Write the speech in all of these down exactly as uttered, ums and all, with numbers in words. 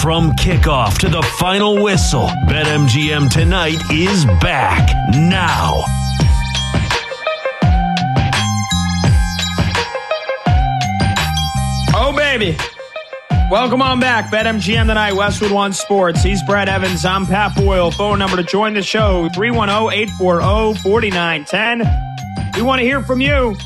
From kickoff to the final whistle, BetMGM Tonight is back now. Oh, baby. Welcome on back. BetMGM Tonight, Westwood One Sports. He's Brad Evans. I'm Pat Boyle. Phone number to join the show, three one zero, eight four zero, four nine one zero. We want to hear from you.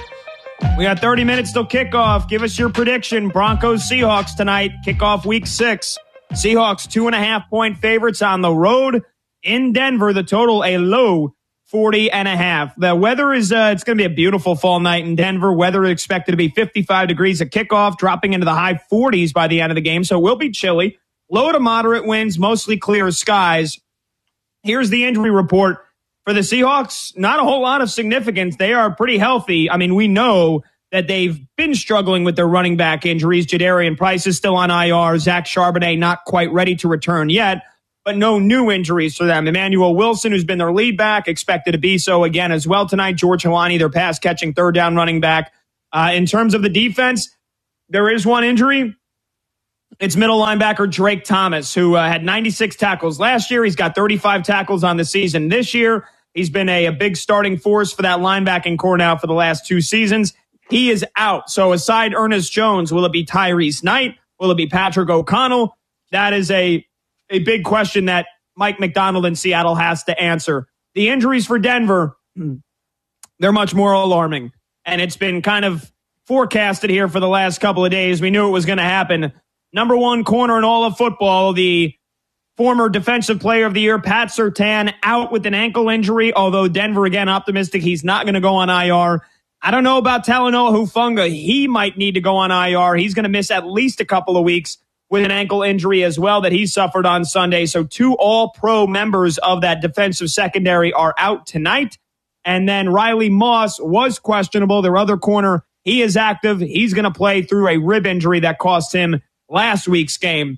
We got thirty minutes till kickoff. Give us your prediction. Broncos Seahawks tonight. Kickoff week six. Seahawks two and a half point favorites on the road in Denver. The total a low forty and a half. The weather is, uh, it's going to be a beautiful fall night in Denver. Weather is expected to be fifty-five degrees at kickoff, dropping into the high forties by the end of the game. So it will be chilly. Low to moderate winds, mostly clear skies. Here's the injury report. For the Seahawks, not a whole lot of significance. They are pretty healthy. I mean, we know that they've been struggling with their running back injuries. Jadarian Price is still on I R. Zach Charbonnet not quite ready to return yet, but no new injuries for them. Emmanuel Wilson, who's been their lead back, expected to be so again as well tonight. George Helani, their pass-catching third down running back. Uh, in terms of the defense, there is one injury. It's middle linebacker Drake Thomas, who uh, had ninety-six tackles last year. He's got thirty-five tackles on the season this year. He's been a, a big starting force for that linebacking core now for the last two seasons. He is out. So aside Ernest Jones, will it be Tyrese Knight? Will it be Patrick O'Connell? That is a, a big question that Mike McDonald in Seattle has to answer. The injuries for Denver, they're much more alarming. And it's been kind of forecasted here for the last couple of days. We knew it was going to happen. Number one corner in all of football, the former defensive player of the year, Pat Surtain, out with an ankle injury, although Denver, again, optimistic he's not going to go on I R. I don't know about Talanoa Hufanga. He might need to go on I R. He's going to miss at least a couple of weeks with an ankle injury as well that he suffered on Sunday. So two all-pro members of that defensive secondary are out tonight. And then Riley Moss was questionable. Their other corner, he is active. He's going to play through a rib injury that cost him last week's game.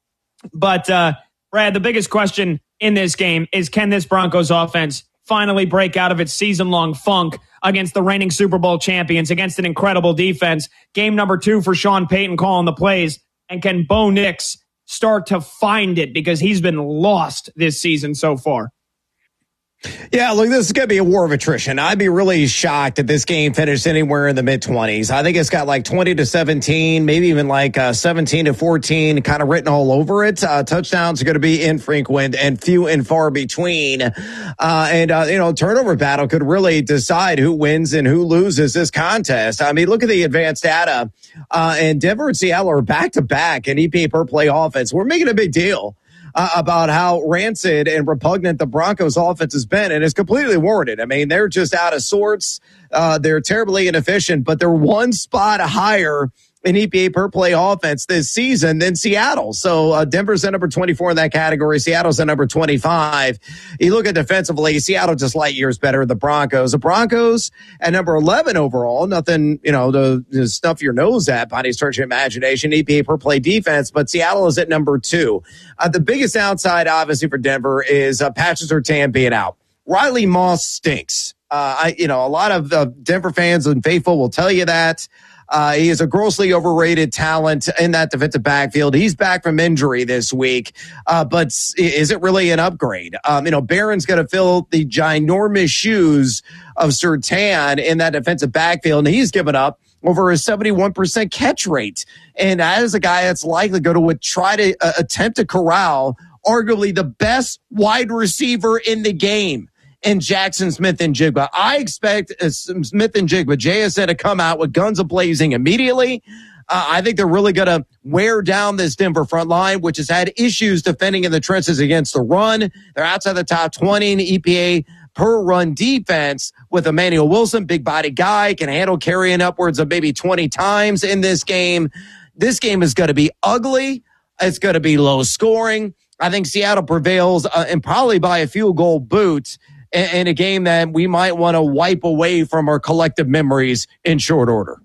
But, uh, Brad, the biggest question in this game is, can this Broncos offense finally break out of its season-long funk against the reigning Super Bowl champions, against an incredible defense? Game number two for Sean Payton calling the plays. And can Bo Nix start to find it, because he's been lost this season so far? Yeah, look, this is going to be a war of attrition. I'd be really shocked if this game finished anywhere in the mid-twenties. I think it's got like twenty to seventeen, maybe even like uh, seventeen to fourteen kind of written all over it. Uh, touchdowns are going to be infrequent and few and far between. Uh, and, uh, you know, turnover battle could really decide who wins and who loses this contest. I mean, look at the advanced data. Uh, and Denver and Seattle are back-to-back in E P A per play offense. We're making a big deal Uh, about how rancid and repugnant the Broncos offense has been, and it's completely warranted. I mean, they're just out of sorts. Uh, they're terribly inefficient, but they're one spot higher in E P A per play offense this season than Seattle. So uh, Denver's at number twenty-four in that category. Seattle's at number twenty-five. You look at defensively, Seattle just light years better than the Broncos. The Broncos at number eleven overall. Nothing, you know, to, to stuff your nose at by any stretch of imagination. E P A per play defense, but Seattle is at number two. Uh, the biggest downside, obviously, for Denver is uh, Patrick Surtain being out. Riley Moss stinks. Uh, I, you know, a lot of uh, Denver fans and faithful will tell you that. Uh, he is a grossly overrated talent in that defensive backfield. He's back from injury this week, uh, but is it really an upgrade? Um, you know, Barron's going to fill the ginormous shoes of Surtain in that defensive backfield, and he's given up over a seventy-one percent catch rate. And as a guy that's likely going to try to uh, attempt to corral arguably the best wide receiver in the game, and Jackson Smith-Njigba. I expect uh, Smith-Njigba, J S N, to come out with guns a-blazing immediately. Uh, I think they're really going to wear down this Denver front line, which has had issues defending in the trenches against the run. They're outside the top twenty in E P A per run defense with Emmanuel Wilson, big body guy, can handle carrying upwards of maybe twenty times in this game. This game is going to be ugly. It's going to be low scoring. I think Seattle prevails uh, and probably by a field goal boot in a game that we might want to wipe away from our collective memories in short order.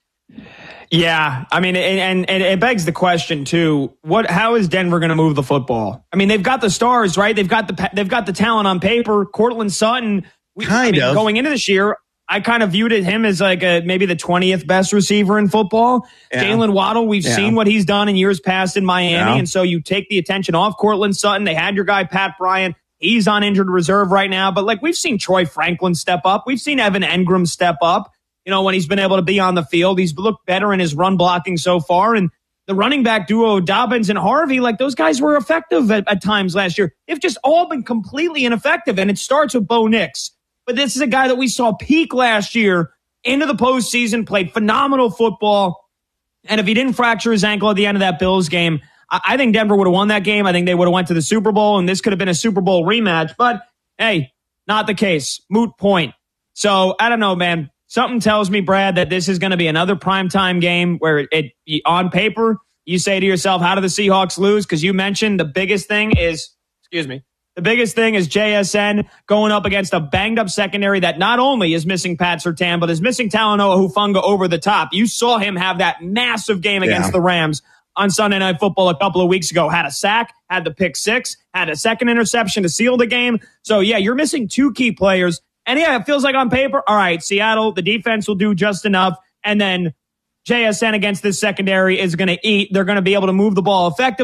Yeah, I mean, and, and it begs the question too: what? How is Denver going to move the football? I mean, they've got the stars, right? They've got the they've got the talent on paper. Cortland Sutton, we, kind I mean, of going into this year, I kind of viewed it, him as like a, maybe the twentieth best receiver in football. Yeah. Jalen Waddle, we've yeah. seen what he's done in years past in Miami. Yeah. And so you take the attention off Courtland Sutton. They had your guy, Pat Bryant. He's on injured reserve right now. But like we've seen Troy Franklin step up. We've seen Evan Engram step up. You know, when he's been able to be on the field, he's looked better in his run blocking so far. And the running back duo, Dobbins and Harvey, like those guys were effective at, at times last year. They've just all been completely ineffective. And it starts with Bo Nix. But this is a guy that we saw peak last year into the postseason, played phenomenal football. And if he didn't fracture his ankle at the end of that Bills game, I, I think Denver would have won that game. I think they would have went to the Super Bowl, and this could have been a Super Bowl rematch. But, hey, not the case. Moot point. So, I don't know, man. Something tells me, Brad, that this is going to be another primetime game where it, it on paper, you say to yourself, how do the Seahawks lose? Because you mentioned the biggest thing is, excuse me, the biggest thing is J S N going up against a banged-up secondary that not only is missing Pat Surtain, but is missing Talanoa Hufanga over the top. You saw him have that massive game against yeah. the Rams on Sunday Night Football a couple of weeks ago. Had a sack, had the pick six, had a second interception to seal the game. So, yeah, you're missing two key players. And, yeah, it feels like on paper, all right, Seattle, the defense will do just enough. And then J S N against this secondary is going to eat. They're going to be able to move the ball effectively.